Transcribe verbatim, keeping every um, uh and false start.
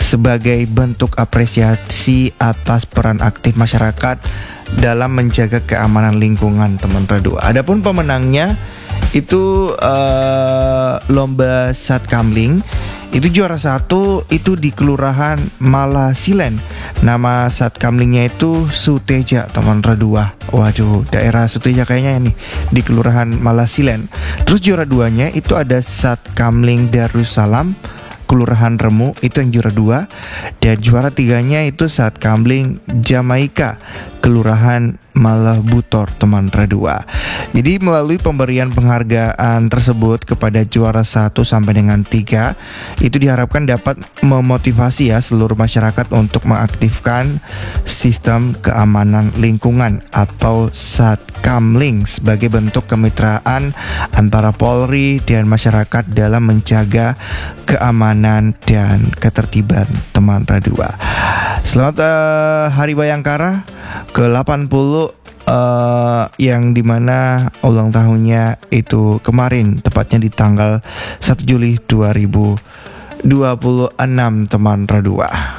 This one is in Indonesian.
sebagai bentuk apresiasi atas peran aktif masyarakat dalam menjaga keamanan lingkungan, teman radio. Adapun pemenangnya itu uh, lomba Satkamling. Itu juara satu itu di Kelurahan Malasilen. Nama Satkamlingnya itu Suteja, teman redua. Waduh, daerah Suteja kayaknya ini di Kelurahan Malasilen. Terus juara duanya itu ada Satkamling Darussalam, Kelurahan Remu, itu yang juara dua. Dan juara tiganya itu Satkamling Jamaika, Kelurahan Malabutor, teman redua. Jadi melalui pemberian penghargaan tersebut kepada juara satu sampai dengan tiga, itu diharapkan dapat memotivasi ya seluruh masyarakat untuk mengaktifkan sistem keamanan lingkungan atau Satkamling sebagai bentuk kemitraan antara Polri dan masyarakat dalam menjaga keamanan dan ketertiban, teman redua. Selamat uh, Hari Bayangkara ke delapan puluh uh, yang dimana ulang tahunnya itu kemarin, tepatnya di tanggal satu Juli dua ribu dua puluh enam, teman redua.